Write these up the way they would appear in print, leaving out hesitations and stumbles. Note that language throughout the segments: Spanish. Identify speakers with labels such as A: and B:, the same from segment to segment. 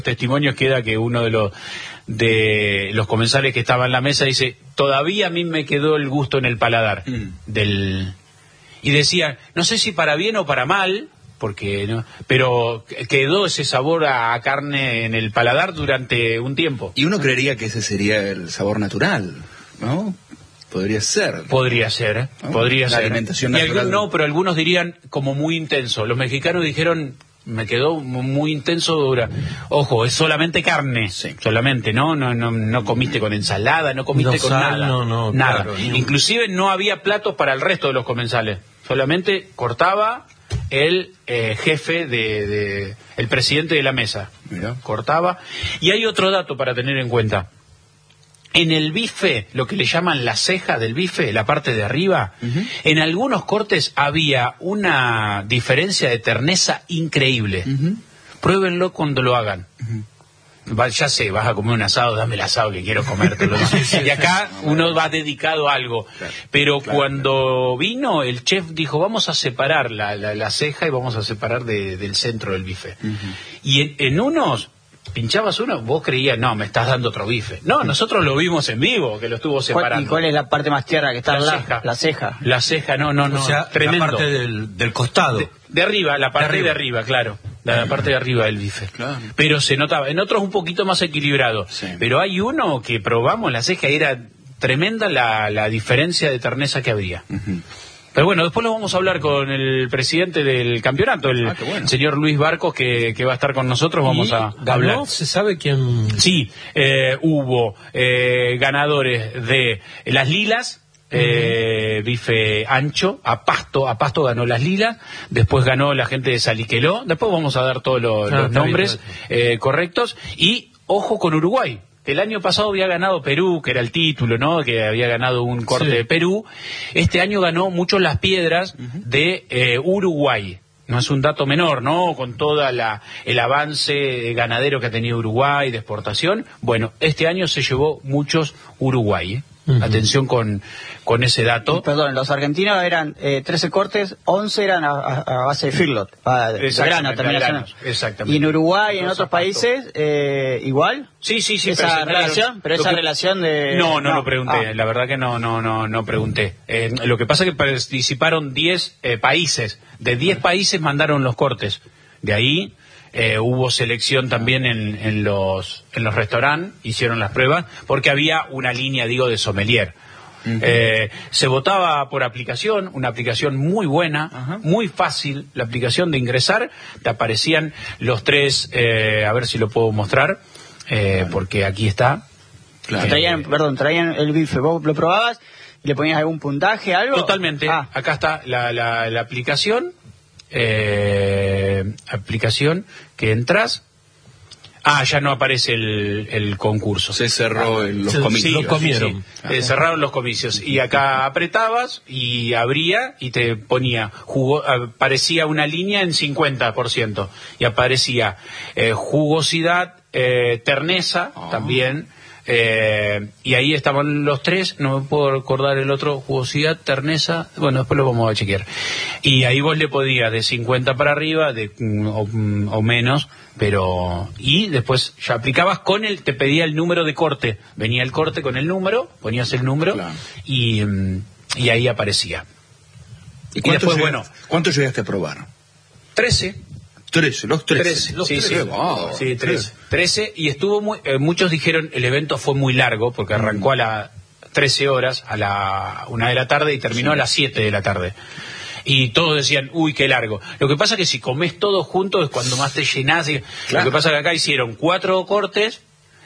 A: testimonios queda que uno de los comensales que estaba en la mesa dice, todavía a mí me quedó el gusto en el paladar y decía, no sé si para bien o para mal, porque no, pero quedó ese sabor a carne en el paladar durante un tiempo.
B: Y uno creería que ese sería el sabor natural, ¿no? Podría ser,
A: ¿no? Podría ser.
B: Alimentación
A: y
B: natural.
A: No, pero algunos dirían como muy intenso. Los mexicanos dijeron, me quedó muy intenso, dura. Ojo, es solamente carne, solamente, ¿no? No comiste con ensalada, no comiste con nada. Nada.
C: Claro,
A: Inclusive no había platos para el resto de los comensales. Solamente cortaba el jefe el presidente de la mesa.
B: Mirá.
A: Cortaba. Y hay otro dato para tener en cuenta. En el bife, lo que le llaman la ceja del bife, la parte de arriba, en algunos cortes había una diferencia de terneza increíble. Pruébenlo cuando lo hagan. Ya sé, vas a comer un asado, dame el asado que quiero comértelo. Y acá uno va dedicado a algo. Pero cuando vino, el chef dijo, vamos a separar la ceja y vamos a separar del centro del bife. Y en unos... pinchabas uno, vos creías, no, me estás dando otro bife. No, nosotros lo vimos en vivo, que lo estuvo separando.
D: ¿Y cuál es la parte más tierna que está
A: la ceja?
D: La ceja.
A: La ceja, no,
C: o sea,
A: tremendo.
C: la parte del costado.
A: De arriba, la parte de arriba, claro. La parte de arriba del bife.
B: Claro.
A: Pero se notaba, en otros un poquito más equilibrado.
B: Sí.
A: Pero hay uno que probamos, la ceja, era tremenda la diferencia de terneza que había. Pero bueno, después lo vamos a hablar con el presidente del campeonato, el señor Luis Barcos, que va a estar con nosotros. Vamos a hablar.
C: ¿Se sabe quién?
A: Sí, hubo ganadores de las lilas, bife ancho, a Pasto ganó las lilas, después ganó la gente de Saliqueló, después vamos a dar todos los nombres correctos, y ojo con Uruguay. El año pasado había ganado Perú, que era el título, ¿no? Que había ganado un corte de Perú. Este año ganó mucho Las Piedras de Uruguay. No es un dato menor, ¿no? Con todo el avance ganadero que ha tenido Uruguay de exportación. Bueno, este año se llevó muchos Uruguay, ¿eh? Atención con ese dato.
D: Perdón, los argentinos eran 13 cortes, 11 eran a base de firlot, de grano, terminación.
A: Exactamente.
D: Y en Uruguay y en otros países, igual.
A: Sí.
D: Esa relación, pero esa relación de...
A: No lo pregunté, la verdad que no pregunté. Lo que pasa es que participaron 10 países, de 10 países mandaron los cortes. De ahí hubo selección también en los restaurantes, hicieron las pruebas, porque había una línea, de sommelier. Se votaba por aplicación, una aplicación muy buena, muy fácil, la aplicación de ingresar, te aparecían los tres, a ver si lo puedo mostrar, porque aquí está.
B: Claro.
D: Traían el bife, vos lo probabas y le ponías algún puntaje, algo.
A: Totalmente, acá está la aplicación, aplicación que entras. Ya no aparece el concurso.
B: Se cerró los comicios.
C: Lo comieron.
A: Sí. Cerraron los comicios. Y acá apretabas y abría y te ponía, aparecía una línea en 50%. Y aparecía jugosidad, terneza también. Y ahí estaban los tres, no me puedo recordar el otro, jugosidad, terneza, bueno, después lo vamos a chequear. Y ahí vos le podías de 50 para arriba, o menos, pero... Y después ya aplicabas te pedía el número de corte, venía el corte con el número, ponías el número, y ahí aparecía.
B: ¿Y
A: después,
B: ¿cuánto llegaste a probar?
A: 13.
B: 13, los 13.
A: Sí, 13, y estuvo muchos dijeron el evento fue muy largo, porque arrancó a las 13 horas, a la 1 de la tarde, y terminó a las 7 de la tarde. Y todos decían, uy, qué largo. Lo que pasa es que si comés todos juntos es cuando más te llenás. Lo que pasa es que acá hicieron 4 cortes,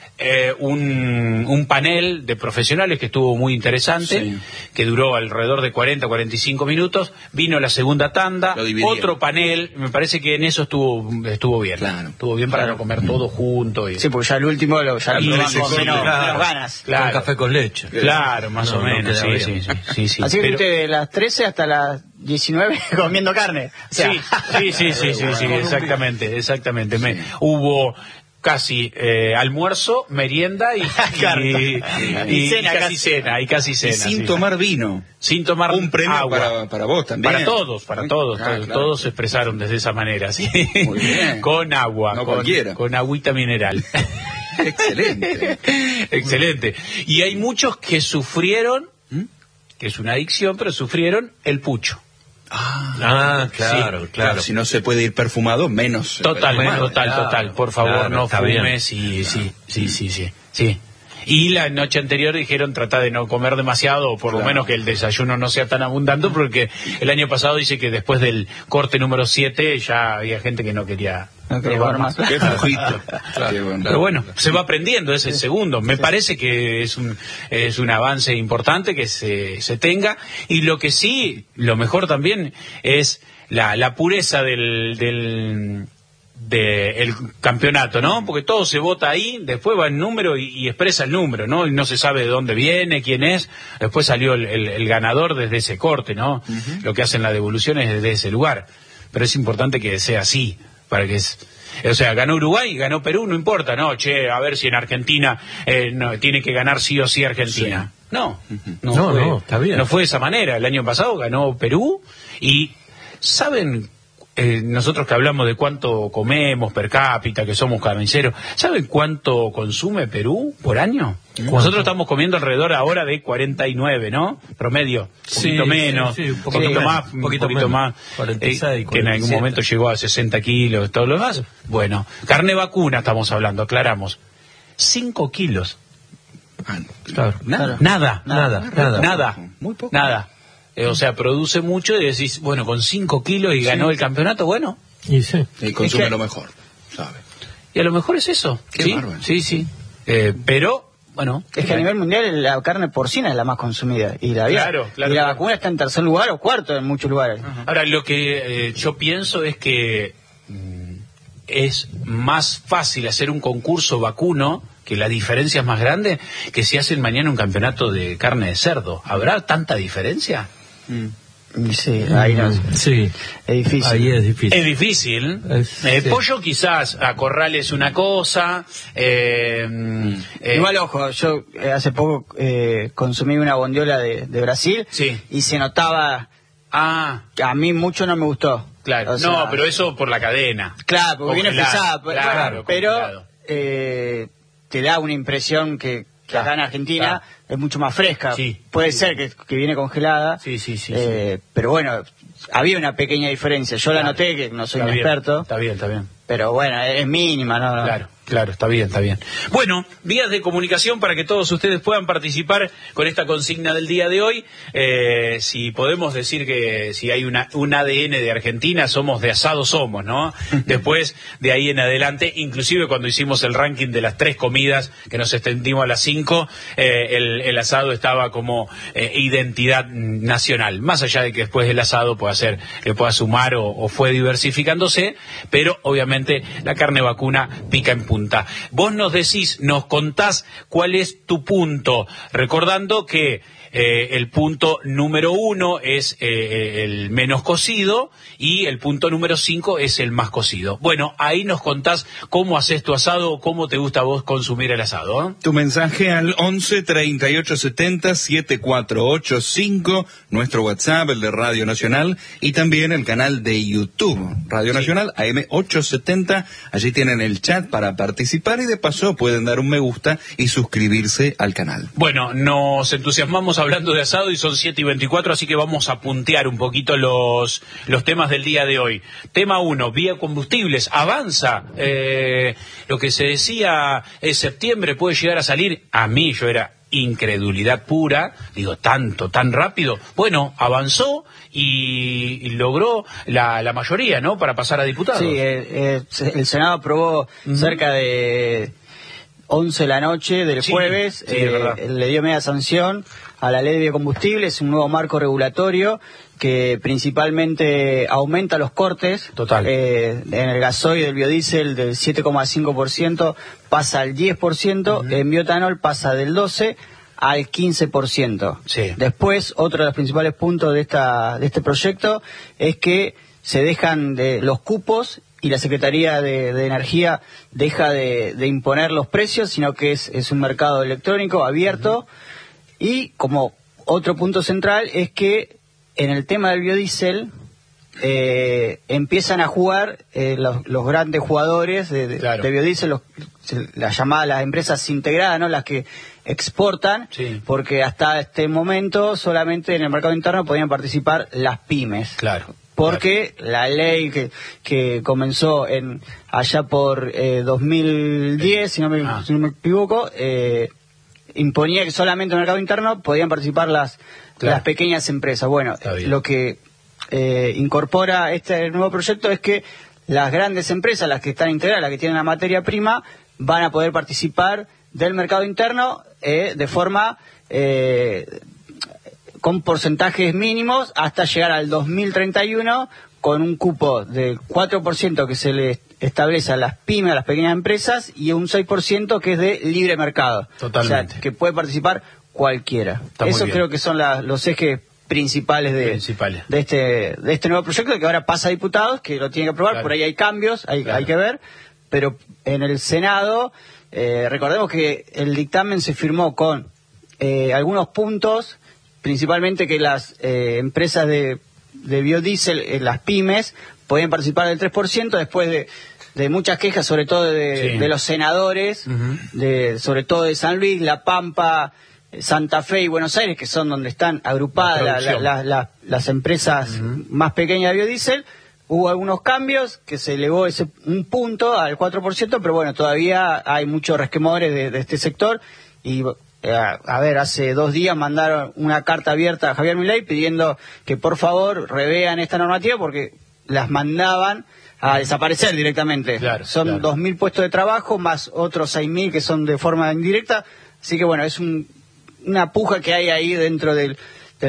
A: un panel de profesionales que estuvo muy interesante, que duró alrededor de 40-45 minutos, vino la segunda tanda, otro panel, me parece que en eso estuvo bien, estuvo bien para no comer todo junto.
D: Sí, porque ya el último lo menos ganas.
C: Con café con leche.
A: Claro, más o menos, sí.
D: Así que de las 13 hasta las 19 comiendo carne. O sea,
A: sí, exactamente. Hubo casi almuerzo, merienda y casi cena.
B: Y sin tomar vino.
A: Sin tomar
B: un premio
A: agua.
B: Para vos también.
A: Para todos.
B: Claro.
A: Todos se expresaron de esa manera, ¿sí?
B: Muy bien.
A: Con agua,
B: no cualquiera.
A: Con agüita mineral.
B: Excelente.
A: Excelente. Y hay muchos que sufrieron, que es una adicción, pero sufrieron el pucho.
C: Claro.
B: Si no se puede ir perfumado, menos.
A: Total. Por favor,
C: claro,
A: no fumes. Sí. Y la noche anterior dijeron trata de no comer demasiado, o por lo menos que el desayuno no sea tan abundante, porque el año pasado dice que después del corte número 7 ya había gente que no quería
D: probar más.
B: Qué flojito. Claro.
A: Pero bueno, se va aprendiendo, es el segundo. Me parece que es un avance importante que se tenga, y lo que sí, lo mejor también es la pureza del campeonato, ¿no? Porque todo se vota ahí, después va el número y expresa el número, ¿no? Y no se sabe de dónde viene, quién es. Después salió el ganador desde ese corte, ¿no? Lo que hacen la devolución es desde ese lugar. Pero es importante que sea así, para que o sea, ganó Uruguay, ganó Perú, no importa, ¿no? A ver si en Argentina no, tiene que ganar sí o sí Argentina. Sí. No,
C: está bien.
A: No fue de esa manera. El año pasado ganó Perú y, ¿saben? Nosotros que hablamos de cuánto comemos per cápita, que somos carniceros, ¿saben cuánto consume Perú por año? ¿Cuánto? Nosotros estamos comiendo alrededor ahora de 49, ¿no? Promedio, un poquito menos, un poquito más,
C: 46,
A: que en algún momento llegó a 60 kilos, todo lo demás. Bueno, carne vacuna estamos hablando, aclaramos. 5 kilos.
B: Claro.
A: Nada.
B: Muy poco.
A: Nada. O sea, produce mucho y decís, bueno, con 5 kilos y ganó el campeonato, bueno.
C: Y sí.
B: Y consume lo mejor, ¿sabe?
A: Y a lo mejor es eso.
B: Qué bárbaro.
A: Sí. Pero, bueno.
D: Es que a nivel mundial la carne porcina es la más consumida. Y la vacuna está en tercer lugar o cuarto en muchos lugares.
A: Ahora, lo que yo pienso es que es más fácil hacer un concurso vacuno, que la diferencia es más grande, que si hacen mañana un campeonato de carne de cerdo. ¿Habrá tanta diferencia?
D: Sí, ahí no.
C: Sí.
D: Es difícil.
C: Ahí es difícil.
A: Es difícil.
C: Sí.
A: Pollo quizás, a corrales una cosa.
D: Igual, ojo, yo hace poco consumí una bondiola de Brasil,
A: sí,
D: y se notaba... que a mí mucho no me gustó.
A: Claro, o sea, no, pero eso por la cadena.
D: Claro, porque viene pesada.
A: Claro,
D: pero te da una impresión que acá en Argentina es mucho más fresca.
A: Sí.
D: Puede ser que viene congelada.
A: Sí.
D: Pero bueno, había una pequeña diferencia. Yo la noté, que no soy un experto.
A: Está bien.
D: Pero bueno, es mínima, ¿no?
A: Claro, está bien. Bueno, vías de comunicación para que todos ustedes puedan participar con esta consigna del día de hoy. Si podemos decir que si hay un ADN de Argentina, somos de asado, ¿no? Después, de ahí en adelante, inclusive cuando hicimos el ranking de las 3 comidas, que nos extendimos a las 5, el asado estaba como identidad nacional. Más allá de que después el asado le pueda sumar o fue diversificándose, pero obviamente la carne vacuna pica en punta. Vos nos contás cuál es tu punto, recordando que el punto número 1 es el menos cocido y el punto número 5 es el más cocido. Bueno, ahí nos contás cómo haces tu asado o cómo te gusta a vos consumir el asado, ¿eh?
B: Tu mensaje al 11 38 70 7485, nuestro WhatsApp, el de Radio Nacional, y también el canal de YouTube, Radio Nacional, AM870. Allí tienen el chat para participar y de paso pueden dar un me gusta y suscribirse al canal.
A: Bueno, nos entusiasmamos hablando de asado y son 7:24, así que vamos a puntear un poquito los temas del día de hoy. Tema 1, biocombustibles, avanza. Lo que se decía en septiembre puede llegar a salir. A mí yo era incredulidad pura, digo, tan rápido. Bueno, avanzó y logró la mayoría, ¿no?, para pasar a diputados.
D: Sí, el Senado aprobó cerca de 11 de la noche del jueves, le dio media sanción a la ley de biocombustibles, un nuevo marco regulatorio que principalmente aumenta los cortes.
A: Total.
D: En el gasoil del biodiesel del 7,5% pasa al 10%, en bioetanol pasa del 12% al 15%.
A: Sí.
D: Después, otro de los principales puntos de este proyecto es que se dejan de los cupos y la Secretaría de Energía deja de imponer los precios, sino que es un mercado electrónico abierto. Y como otro punto central es que en el tema del biodiesel empiezan a jugar los grandes jugadores de biodiesel, las empresas integradas, ¿no? Las que exportan, porque hasta este momento solamente en el mercado interno podían participar las pymes. Porque la ley que comenzó allá por 2010, si no me equivoco, imponía que solamente en el mercado interno podían participar las pequeñas empresas. Bueno, lo que incorpora este nuevo proyecto es que las grandes empresas, las que están integradas, las que tienen la materia prima, van a poder participar del mercado interno de forma con porcentajes mínimos hasta llegar al 2031 con un cupo del 4% que se le establece a las pymes, a las pequeñas empresas, y un 6% que es de libre mercado.
A: Totalmente.
D: O sea, que puede participar cualquiera. Eso creo que son los ejes principales de este nuevo proyecto, que ahora pasa a diputados, que lo tienen que aprobar. Por ahí hay cambios, hay que ver, pero en el Senado, recordemos que el dictamen se firmó con algunos puntos, principalmente que las empresas de biodiesel, las pymes, podían participar del 3%, después de muchas quejas, sobre todo de los senadores, sobre todo de San Luis, La Pampa, Santa Fe y Buenos Aires, que son donde están agrupadas las empresas más pequeñas de biodiesel. Hubo algunos cambios, que se elevó un punto al 4%, pero bueno, todavía hay muchos resquemores de este sector. Y hace 2 días mandaron una carta abierta a Javier Milei pidiendo que por favor revean esta normativa, porque las mandaban a desaparecer directamente. Son 2.000 puestos de trabajo, más otros 6.000 que son de forma indirecta. Así que bueno, es una puja que hay ahí dentro del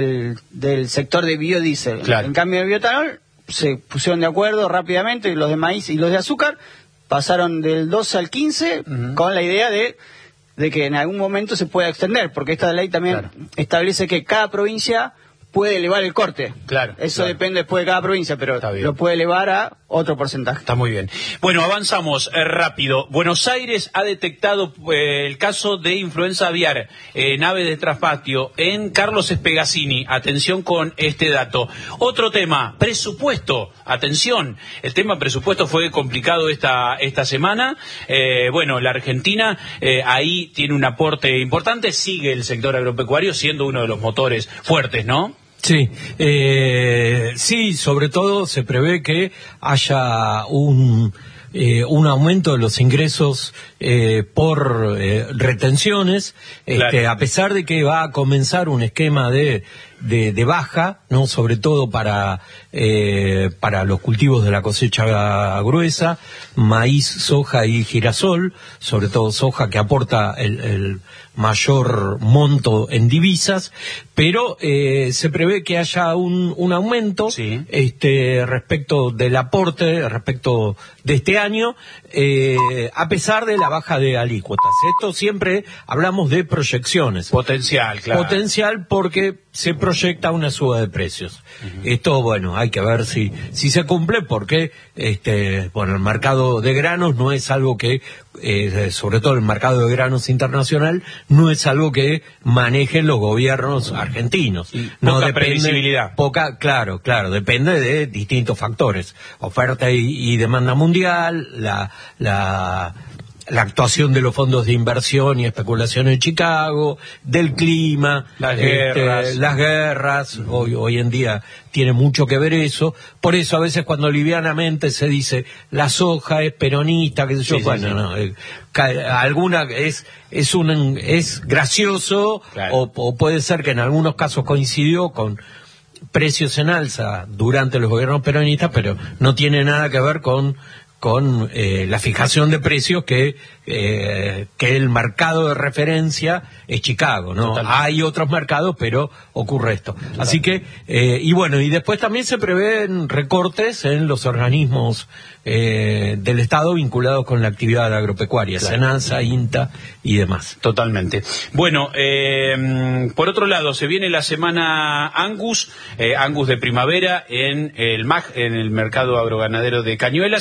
D: sector de biodiesel. En cambio, el bioetanol se pusieron de acuerdo rápidamente, los de maíz y los de azúcar pasaron del 12 al 15 con la idea de que en algún momento se pueda extender, porque esta ley también establece que cada provincia puede elevar el corte. Eso depende después de cada provincia, pero lo puede elevar a otro porcentaje.
A: Está muy bien. Bueno, avanzamos rápido. Buenos Aires ha detectado el caso de influenza aviar, ave de traspatio, en Carlos Espegazzini. Atención con este dato. Otro tema, presupuesto. Atención, el tema presupuesto fue complicado esta semana. Bueno, la Argentina ahí tiene un aporte importante. Sigue el sector agropecuario siendo uno de los motores fuertes, ¿no?
C: Sí, sí, sobre todo se prevé que haya un aumento de los ingresos por retenciones, a pesar de que va a comenzar un esquema de baja, no, sobre todo para los cultivos de la cosecha gruesa, maíz, soja y girasol, sobre todo soja, que aporta el mayor monto en divisas, pero se prevé que haya un aumento respecto del aporte, respecto de este año, a pesar de la baja de alícuotas. Esto siempre hablamos de proyecciones.
A: Potencial, claro.
C: Potencial porque se proyecta una suba de precios. Esto, bueno, hay que ver si se cumple, porque el mercado de granos no es algo que, sobre todo el mercado de granos internacional, no es algo que manejen los gobiernos argentinos.
A: Poca previsibilidad.
C: Claro, depende de distintos factores. Oferta y demanda mundial, la actuación de los fondos de inversión y especulación en Chicago, del clima,
A: las guerras.
C: Hoy en día tiene mucho que ver eso. Por eso a veces cuando livianamente se dice la soja es peronista, qué sé yo, no, alguna es gracioso, o puede ser que en algunos casos coincidió con precios en alza durante los gobiernos peronistas, pero no tiene nada que ver con la fijación de precios que el mercado de referencia es Chicago, ¿no? Totalmente. Hay otros mercados, pero ocurre esto. Totalmente. Así que, y después también se prevén recortes en los organismos del Estado vinculados con la actividad agropecuaria, SENASA, INTA y demás.
A: Totalmente. Bueno, por otro lado, se viene la semana Angus de primavera en el MAG, en el mercado agroganadero de Cañuelas. También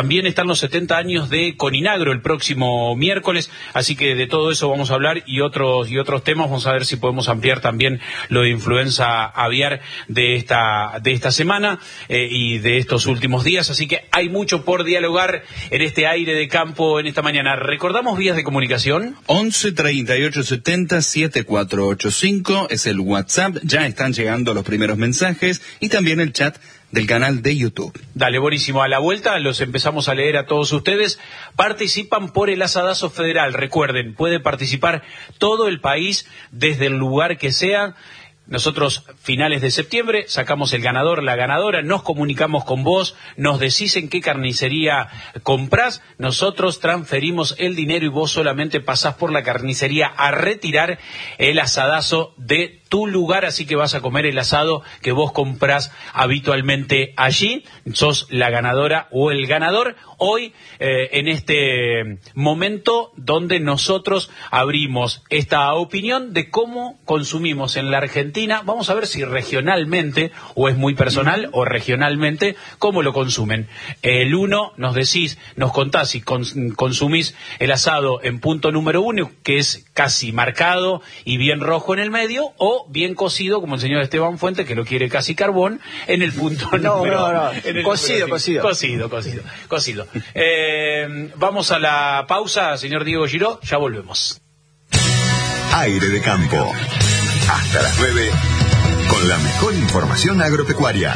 A: También están los 70 años de Coninagro el próximo miércoles, así que de todo eso vamos a hablar y otros temas. Vamos a ver si podemos ampliar también lo de influenza aviar de esta semana y de estos últimos días, así que hay mucho por dialogar en este aire de campo en esta mañana. ¿Recordamos vías de comunicación?
B: 11 38 70 7485 es el WhatsApp, ya están llegando los primeros mensajes y también el chat del canal de YouTube.
A: Dale, buenísimo. A la vuelta los empezamos a leer a todos ustedes. Participan por el asadazo federal. Recuerden, puede participar todo el país desde el lugar que sea. Nosotros, finales de septiembre, sacamos el ganador, la ganadora, nos comunicamos con vos, nos decís en qué carnicería comprás, nosotros transferimos el dinero y vos solamente pasás por la carnicería a retirar el asadazo de tu lugar, así que vas a comer el asado que vos comprás habitualmente allí. Sos la ganadora o el ganador hoy en este momento donde nosotros abrimos esta opinión de cómo consumimos en la Argentina. Vamos a ver si regionalmente, o es muy personal, o regionalmente, cómo lo consumen. El 1, nos decís, nos contás si consumís el asado en punto número 1, que es casi marcado y bien rojo en el medio, o bien cocido, como el señor Esteban Fuente, que lo quiere casi carbón, en el punto número...
D: No. Cocido.
A: Cocido. Vamos a la pausa, señor Diego Giró, ya volvemos.
E: Aire de campo. Hasta las 9, con la mejor información agropecuaria.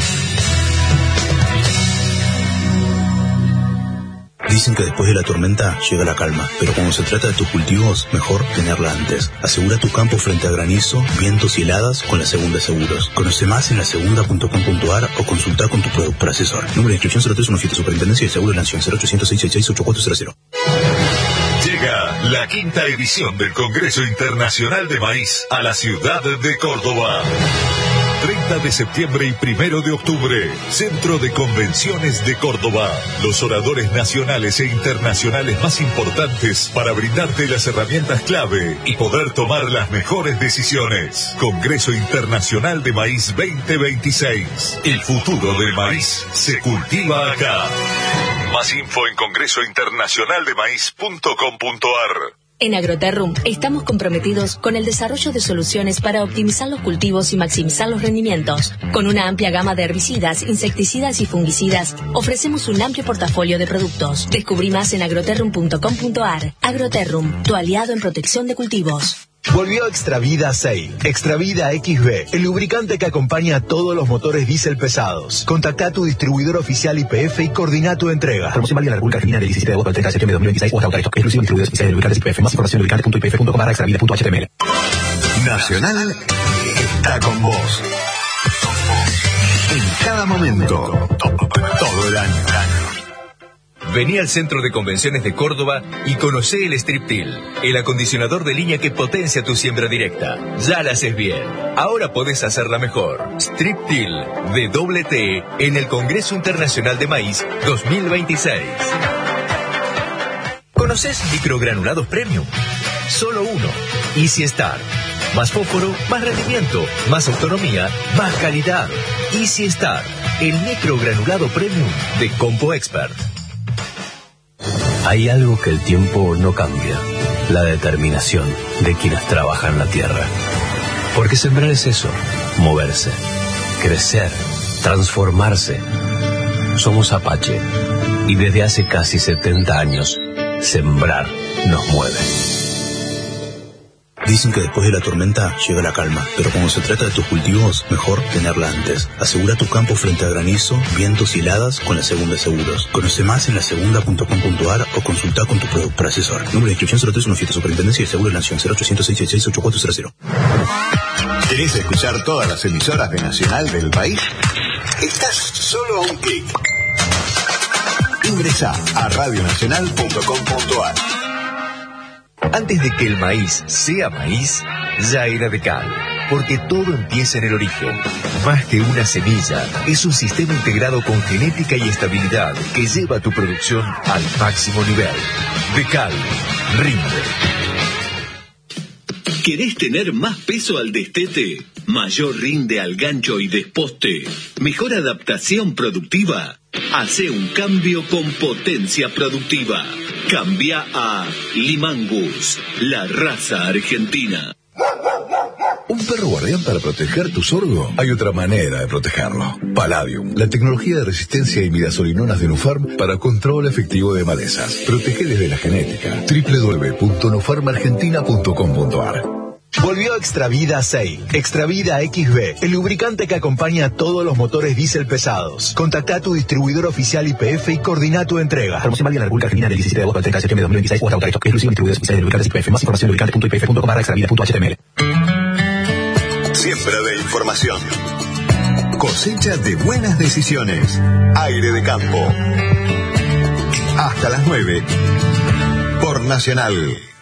F: Dicen que después de la tormenta llega la calma, pero cuando se trata de tus cultivos, mejor tenerla antes. Asegura tu campo frente a granizo, vientos y heladas con La Segunda Seguros. Conoce más en lasegunda.com.ar o consulta con tu productor asesor. Número de inscripción 0317, Superintendencia de Seguro de la Nación, 0800 666 8400.
E: Llega la 5ª edición del Congreso Internacional de Maíz a la ciudad de Córdoba. 30 de septiembre y 1 de octubre, Centro de Convenciones de Córdoba. Los oradores nacionales e internacionales más importantes para brindarte las herramientas clave y poder tomar las mejores decisiones. Congreso Internacional de Maíz 2026. El futuro del maíz se cultiva acá. Más info en congresointernacionaldemaíz.com.ar.
G: En Agroterrum estamos comprometidos con el desarrollo de soluciones para optimizar los cultivos y maximizar los rendimientos. Con una amplia gama de herbicidas, insecticidas y fungicidas, ofrecemos un amplio portafolio de productos. Descubrí más en agroterrum.com.ar. Agroterrum, tu aliado en protección de cultivos.
H: Volvió Extravida 6, Extravida XB, el lubricante que acompaña a todos los motores diésel pesados. Contacta a tu distribuidor oficial YPF y coordina tu entrega. Promoción válida en la República Argentina del 17 de agosto al 30 de septiembre de 2026 o hasta autorizado. Exclusivo distribuidores oficiales de lubricantes YPF. Más información en lubricante.ypf.com/extravida.html.
E: Nacional está con vos. En cada momento. Todo el año.
I: Vení al Centro de Convenciones de Córdoba y conocé el Striptil, el acondicionador de línea que potencia tu siembra directa. Ya la haces bien, ahora podés hacerla mejor. Striptil de doble T en el Congreso Internacional de Maíz 2026. ¿Conoces microgranulados premium? Solo uno, Easy Star. Más fósforo, más rendimiento, más autonomía, más calidad. Easy Star, el microgranulado premium de Compo Expert.
J: Hay algo que el tiempo no cambia, la determinación de quienes trabajan la tierra. Porque sembrar es eso, moverse, crecer, transformarse. Somos Apache y desde hace casi 70 años, sembrar nos mueve.
F: Dicen que después de la tormenta llega la calma, pero cuando se trata de tus cultivos, mejor tenerla antes. Asegura tu campo frente a granizo, vientos y heladas con La Segunda Seguros. Conoce más en lasegunda.com.ar o consulta con tu productor asesor. Número de inscripción 0317, Superintendencia de Seguro de la Nación, 0800 666 8400.
E: ¿Querés escuchar todas las emisoras de Nacional del país? Estás solo a un clic. Ingresa a radionacional.com.ar.
I: Antes de que el maíz sea maíz, ya era Decal. Porque todo empieza en el origen. Más que una semilla, es un sistema integrado con genética y estabilidad que lleva tu producción al máximo nivel. Decal, rinde.
K: ¿Querés tener más peso al destete? ¿Mayor rinde al gancho y desposte? ¿Mejor adaptación productiva? Hace un cambio con Potencia Productiva. Cambia a Limangus, la raza argentina.
L: ¿Un perro guardián para proteger tu sorgo? Hay otra manera de protegerlo. Palladium, la tecnología de resistencia a imidazolinonas de Nufarm para control efectivo de malezas. Protege desde la genética. www.nufarmargentina.com.ar.
H: Volvió Extravida 6, Extravida XB, el lubricante que acompaña a todos los motores diésel pesados. Contacta a tu distribuidor oficial YPF y coordina tu entrega. Promoción válida en la República Argentina del 17 de agosto al 30 de septiembre de 2026 o hasta otra stock. Exclusivo distribuidores oficiales de lubricantes YPF. Más información en lubricante.ypf.com/extravida.html.
M: Siempre de información. Cosecha de buenas decisiones. Aire de campo. Hasta las 9. Por Nacional.